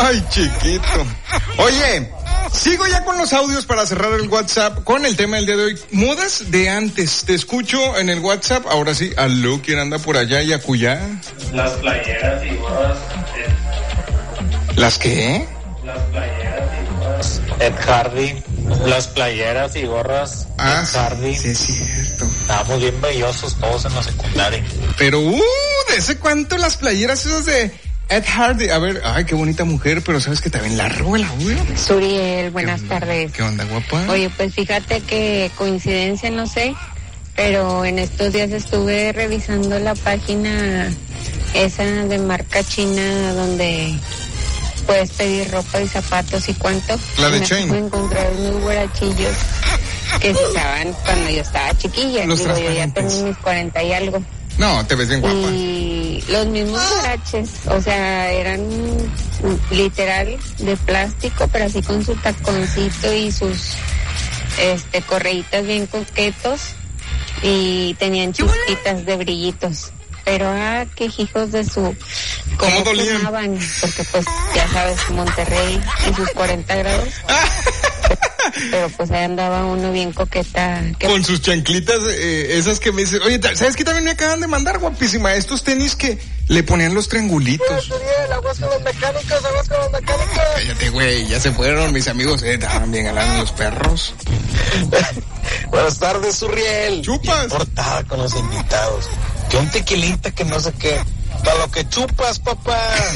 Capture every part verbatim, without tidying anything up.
Ay, chiquito. Oye, sigo ya con los audios para cerrar el WhatsApp con el tema del día de hoy. Modas de antes. Te escucho en el WhatsApp. Ahora sí, aló, ¿quién anda por allá y acullá? Las playeras y gorras. ¿Las qué? Las playeras y gorras. Ed Hardy. Las playeras y gorras. Ah, Ed Hardy. Sí, es cierto. Estábamos bien bellosos todos en la secundaria. Pero, uh, ¿de ese cuánto las playeras esas de Ed Hardy? A ver, ay, qué bonita mujer, pero sabes que también la roba la güey. Suriel, buenas ¿Qué tardes. ¿Qué onda, guapa? Oye, pues fíjate que coincidencia, no sé, pero en estos días estuve revisando la página esa de marca china donde puedes pedir ropa y zapatos y cuánto. La de Me Chain. pude encontrar unos guarachillos que se usaban cuando yo estaba chiquilla. Los Digo, yo ya transparentes. tengo mis cuarenta y algo. No, te ves bien guapa. Y los mismos guaraches, o sea, eran literal de plástico, pero así con su taconcito y sus este correitas bien coquetos y tenían chispitas de brillitos. Pero ah, qué hijos de su... ¿Cómo dolían? Quemaban, porque pues ya sabes, Monterrey y sus cuarenta grados. Pero pues ahí andaba uno bien coqueta. Que... Con sus chanclitas, eh, esas que me dicen, oye, ¿sabes qué también me acaban de mandar, guapísima? Estos tenis que le ponían los triangulitos. Aguas con los mecánicos, aguas con los mecánicos. Cállate, güey, ya se fueron mis amigos, eh, estaban bien galanes los perros. Buenas tardes, Surriel. ¿Chupas? Portada con los invitados. Que un tequilita que no sé qué. Para lo que chupas, papá.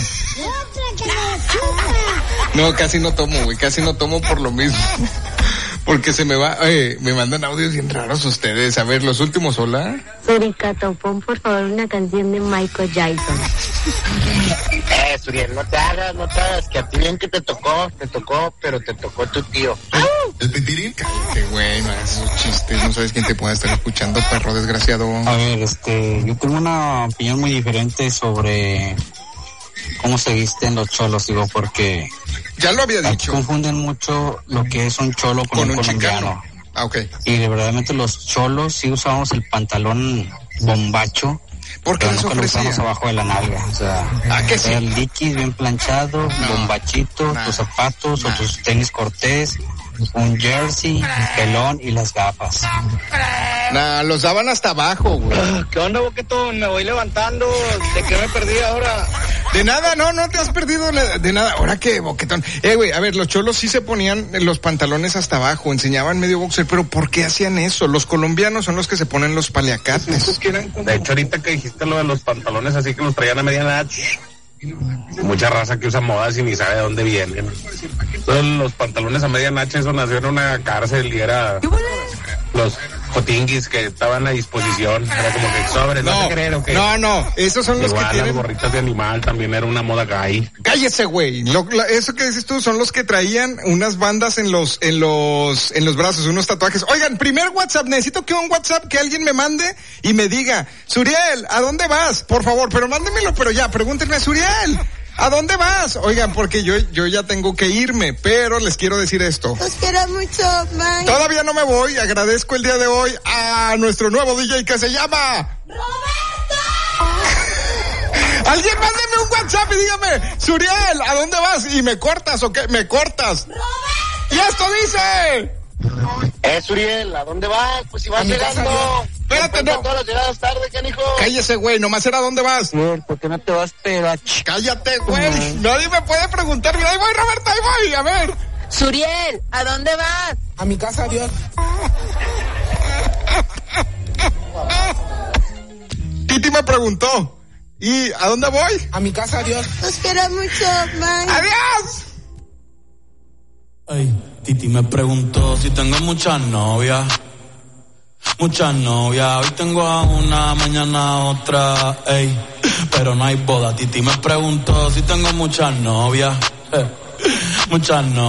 No, casi no tomo, güey, casi no tomo por lo mismo. Porque se me va, eh, me mandan audios bien raros ustedes. A ver, los últimos, hola. Suricato, pon por favor una canción de Michael Jackson. Eh, Suriel, no te hagas, no te hagas. Que a ti bien que te tocó, te tocó, pero te tocó tu tío. El pitirín. Cállate, güey, no hagas esos chistes. No sabes quién te pueda estar escuchando, perro desgraciado. A ver, este, yo tengo una opinión muy diferente sobre cómo se visten los cholos, digo, porque Ya lo había aquí dicho. confunden mucho lo que es un cholo con, Con un un colombiano. chicano. Ah, ok. Y de verdaderamente los cholos sí usamos el pantalón bombacho, ¿Por qué pero les nunca lo usamos ofrecía? abajo de la nalga. O sea, ¿Ah, que sí? el liquis bien planchado, No. bombachito, No. tus zapatos No. o tus tenis cortés, un jersey, un pelón y las gafas. Nah, los daban hasta abajo, güey. ¿Qué onda, Boquetón? Me voy levantando. ¿De qué me perdí ahora? De nada, no, no te has perdido de de nada. Ahora qué, boquetón. Eh, güey, a ver, los cholos sí se ponían los pantalones hasta abajo, enseñaban medio boxer, pero ¿por qué hacían eso? Los colombianos son los que se ponen los paliacates. De hecho, ahorita que dijiste lo de los pantalones así que los traían a media edad, mucha raza que usa modas y ni sabe de dónde vienen. Entonces, los pantalones a media nacha, eso nació en una cárcel y era los jotinguis que estaban a disposición. Era como que sobre, no, No, te creer o qué. no, no, esos son los Igual que las tienen... gorritas de animal también era una moda gay. Cállese, güey. Lo- la- eso que dices tú son los que traían unas bandas en los, en los, en los brazos, unos tatuajes. Oigan, primer WhatsApp, necesito que un WhatsApp que alguien me mande y me diga, Suriel, ¿a dónde vas? Por favor, pero mándemelo, pero ya, pregúntenme, Suriel, ¿a dónde vas? Oigan, porque yo, yo ya tengo que irme, pero les quiero decir esto. Los quiero mucho, bye. Todavía no me voy, agradezco el día de hoy a nuestro nuevo D J que se llama... Alguien mándeme un WhatsApp y dígame, Suriel, ¿a dónde vas? ¿Y me cortas o qué? ¿Me cortas? ¡Y esto dice! Eh, Suriel, ¿a dónde vas? Pues si vas A mi casa, llegando. yo. Espérate, no. Todas las llegadas tarde, canijo. Cállese, güey, nomás era ¿a dónde vas? ¿Por qué no te vas, perach? Cállate, güey, nadie me puede preguntar. Mira, ahí voy, Roberta, ahí voy, a ver. Suriel, ¿a dónde vas? A mi casa, adiós. Titi me preguntó, ¿y a dónde voy? A mi casa, adiós. Los quiero mucho, bye. ¡Adiós! Ay, Titi me preguntó si tengo muchas novias. Muchas novias, hoy tengo a una, mañana a otra, ey, pero no hay boda. Titi me preguntó si tengo muchas novias, eh, muchas novias.